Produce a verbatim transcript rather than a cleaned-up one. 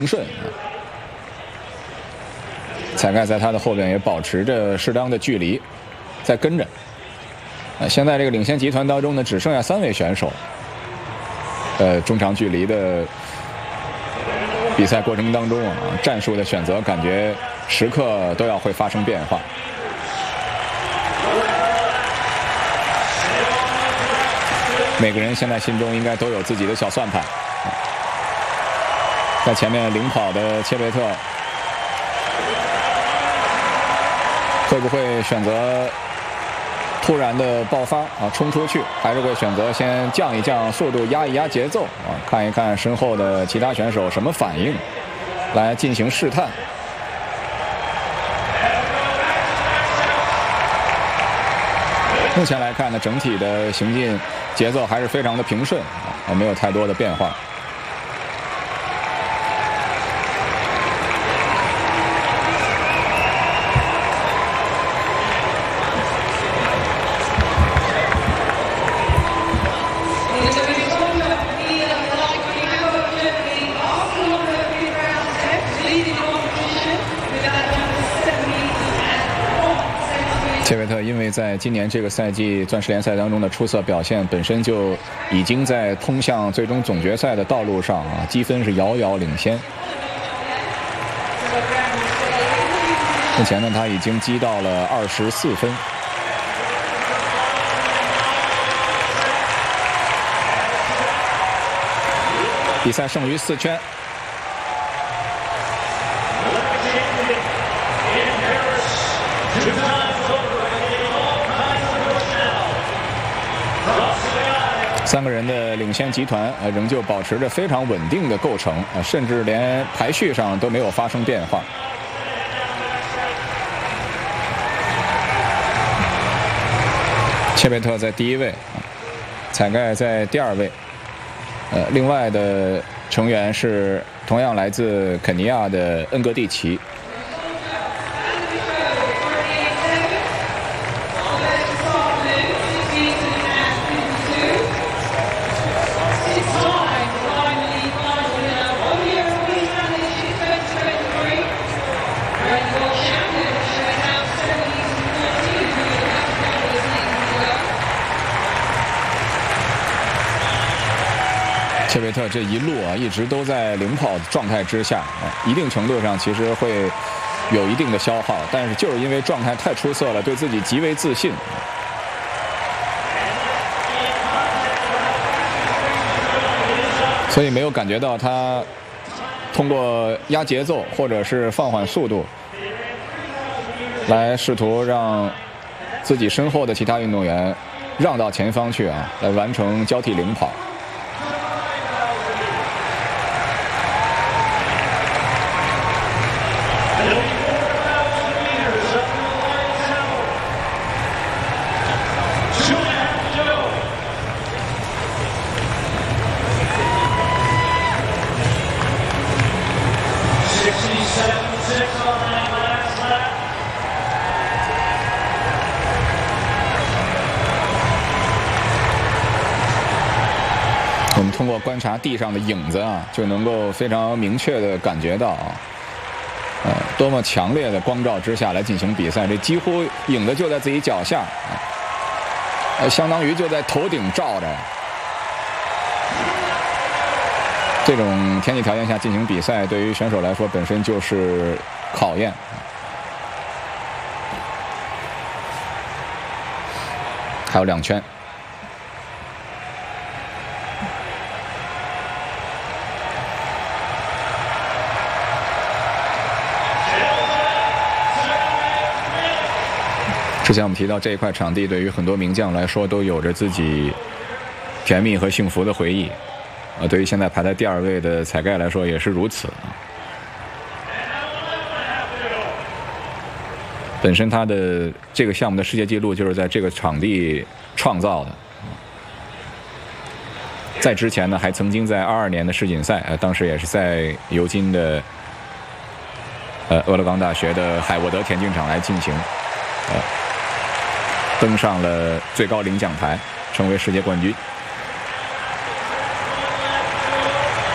顺。彩盖在他的后边也保持着适当的距离，在跟着。呃，现在这个领先集团当中呢，只剩下三位选手。呃，中长距离的比赛过程当中啊，战术的选择感觉时刻都要会发生变化。每个人现在心中应该都有自己的小算盘。在前面领跑的切贝特会不会选择突然的爆发啊，冲出去，还是会选择先降一降速度，压一压节奏啊，看一看身后的其他选手什么反应，来进行试探。目前来看呢，整体的行进节奏还是非常的平顺啊，没有太多的变化。切贝特因为在今年这个赛季钻石联赛当中的出色表现，本身就已经在通向最终总决赛的道路上啊，积分是遥遥领先。目前呢，他已经积到了二十四分。比赛剩余四圈。三个人的领先集团呃仍旧保持着非常稳定的构成啊，甚至连排序上都没有发生变化。切贝特在第一位，彩盖在第二位。呃，另外的成员是同样来自肯尼亚的恩格蒂奇。切贝特这一路啊，一直都在领跑状态之下啊，一定程度上其实会有一定的消耗，但是就是因为状态太出色了，对自己极为自信，所以没有感觉到他通过压节奏或者是放缓速度来试图让自己身后的其他运动员让到前方去啊，来完成交替领跑。我们通过观察地上的影子啊，就能够非常明确地感觉到啊，呃，多么强烈的光照之下来进行比赛，这几乎影子就在自己脚下，呃，相当于就在头顶照着。这种天气条件下进行比赛，对于选手来说本身就是考验。还有两圈。之前我们提到这一块场地对于很多名将来说都有着自己甜蜜和幸福的回忆，呃，对于现在排在第二位的彩盖来说也是如此。本身他的这个项目的世界纪录就是在这个场地创造的。在之前呢，还曾经在二二年的世锦赛，呃，当时也是在尤金的呃俄勒冈大学的海沃德田径场来进行，呃。登上了最高领奖台，成为世界冠军。